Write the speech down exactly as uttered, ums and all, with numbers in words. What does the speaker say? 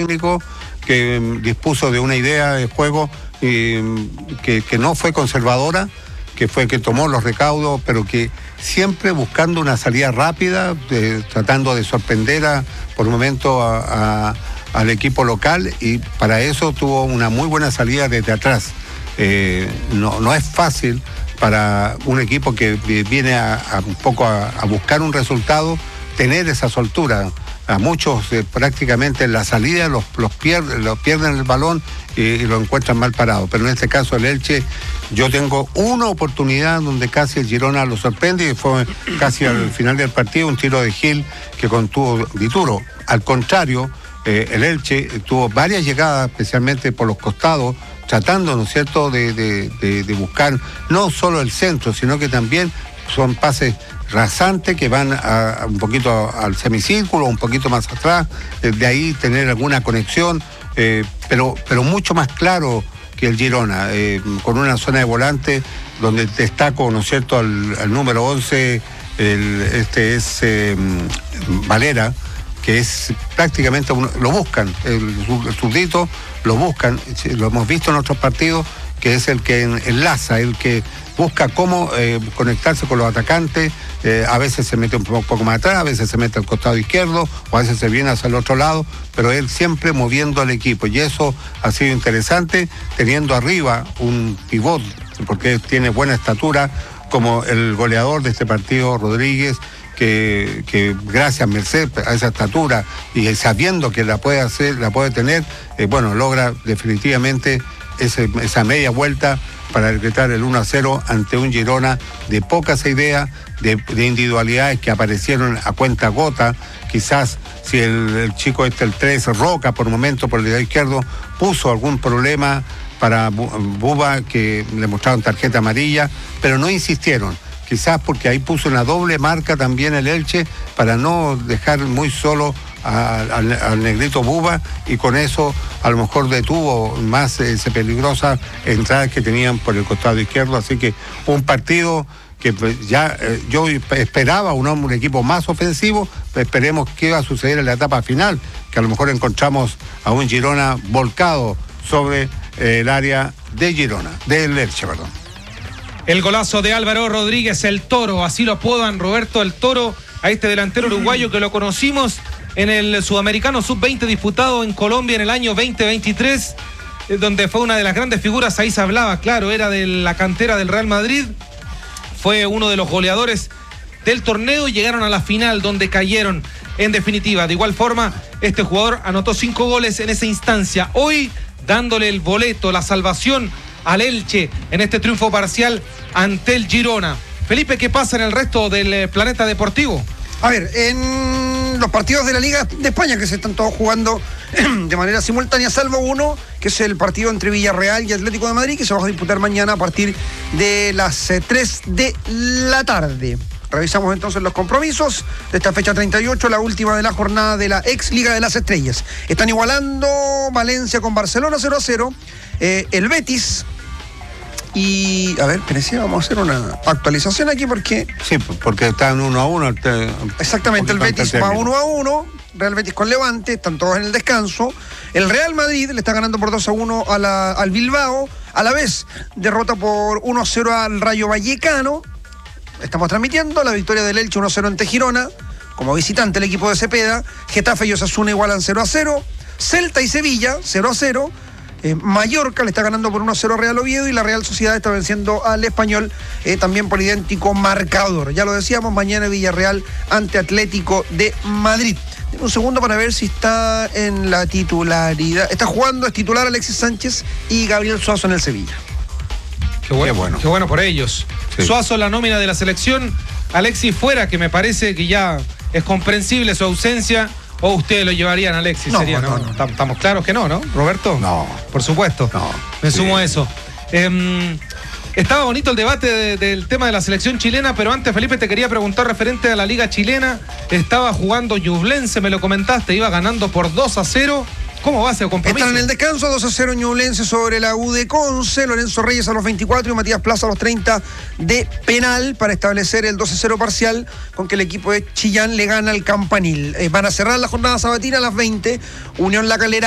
técnico que dispuso de una idea de juego eh, que, que no fue conservadora, que fue que tomó los recaudos, pero que siempre buscando una salida rápida, de, tratando de sorprender a, por un momento a, a, al equipo local, y para eso tuvo una muy buena salida desde atrás. Eh, no, no es fácil para un equipo que viene a, a un poco a, a buscar un resultado, tener esa soltura. A muchos eh, prácticamente en la salida los, los, pierden, los pierden el balón y, y lo encuentran mal parado. Pero en este caso el Elche, yo tengo una oportunidad donde casi el Girona lo sorprende, y fue casi al final del partido un tiro de Gil que contuvo Dituro. Al contrario, eh, el Elche tuvo varias llegadas, especialmente por los costados, tratando, ¿no es cierto?, de, de, de, de buscar no solo el centro, sino que también son pases rasantes que van a, a un poquito al semicírculo, un poquito más atrás, eh, de ahí tener alguna conexión, eh, pero, pero mucho más claro que el Girona, eh, con una zona de volante donde destaco, ¿no es cierto?, al, al número once, el, este es eh, Valera, que es prácticamente, un, lo buscan, el, el zurdito, lo buscan, lo hemos visto en otros partidos, que es el que enlaza, el que busca cómo eh, conectarse con los atacantes, eh, a veces se mete un poco más atrás, a veces se mete al costado izquierdo, o a veces se viene hacia el otro lado, pero él siempre moviendo al equipo, y eso ha sido interesante, teniendo arriba un pivot, porque tiene buena estatura, como el goleador de este partido, Rodríguez, que, que gracias merced a esa estatura y sabiendo que la puede hacer, la puede tener, eh, bueno, logra definitivamente ese, esa media vuelta para decretar el uno a cero ante un Girona de pocas ideas, de, de individualidades que aparecieron a cuenta gota. Quizás si el, el chico este, el tres, Roca, por momento por el lado izquierdo, puso algún problema para Buba, que le mostraron tarjeta amarilla, pero no insistieron. Quizás porque ahí puso una doble marca también el Elche para no dejar muy solo a, a, al negrito Buba, y con eso a lo mejor detuvo más eh, esa peligrosa entrada que tenían por el costado izquierdo. Así que un partido que pues, ya eh, yo esperaba un, un equipo más ofensivo, pero esperemos qué va a suceder en la etapa final, que a lo mejor encontramos a un Girona volcado sobre eh, el área de Girona, del Elche, perdón. El golazo de Álvaro Rodríguez, el Toro, así lo apodan, Roberto el Toro, a este delantero uruguayo que lo conocimos en el Sudamericano sub veinte disputado en Colombia en el año veinte veintitrés, donde fue una de las grandes figuras, ahí se hablaba, claro, era de la cantera del Real Madrid, fue uno de los goleadores del torneo y llegaron a la final donde cayeron en definitiva. De igual forma, este jugador anotó cinco goles en esa instancia, hoy dándole el boleto, la salvación al Elche en este triunfo parcial ante el Girona. Felipe, ¿qué pasa en el resto del planeta deportivo? A ver, en los partidos de la Liga de España que se están todos jugando de manera simultánea, salvo uno, que es el partido entre Villarreal y Atlético de Madrid, que se va a disputar mañana a partir de las tres de la tarde. Revisamos entonces los compromisos de esta fecha treinta y ocho, la última de la jornada de la ex Liga de las Estrellas. Están igualando Valencia con Barcelona cero a cero, eh, el Betis. Y, a ver, espérense, vamos a hacer una actualización aquí porque... Sí, porque están uno a uno. Te, exactamente, el Betis va uno a uno, Real Betis con Levante, están todos en el descanso. El Real Madrid le está ganando por dos a uno a la, al Bilbao, a la vez derrota por uno a cero al Rayo Vallecano. Estamos transmitiendo la victoria del Elche uno a cero ante Girona, como visitante el equipo de Cepeda. Getafe y Osasuna igualan cero a cero. Celta y Sevilla cero a cero. Eh, Mallorca le está ganando por uno a cero a Real Oviedo, y la Real Sociedad está venciendo al Español eh, también por idéntico marcador. Ya lo decíamos, mañana Villarreal ante Atlético de Madrid. Un segundo para ver si está en la titularidad. Está jugando, es titular Alexis Sánchez y Gabriel Suazo en el Sevilla. Qué bueno, qué bueno, qué bueno por ellos. Sí. Suazo en la nómina de la selección, Alexis fuera, que me parece que ya es comprensible su ausencia. ¿O ustedes lo llevarían, Alexis? No, sería, no, ¿no? no. Estamos claros que no, ¿no, Roberto? No. Por supuesto. No. Me sí. sumo a eso. Eh, estaba bonito el debate de, del tema de la selección chilena, pero antes, Felipe, te quería preguntar referente a la liga chilena. Estaba jugando Ñublense, me lo comentaste, iba ganando por dos a cero. ¿Cómo va ese compromiso? Están en el descanso, dos a cero Ñublense sobre la U de Conce, Lorenzo Reyes a los veinticuatro y Matías Plaza a los treinta de penal para establecer el dos a cero parcial con que el equipo de Chillán le gana al Campanil. Eh, van a cerrar la jornada sabatina a las veinte, Unión La Calera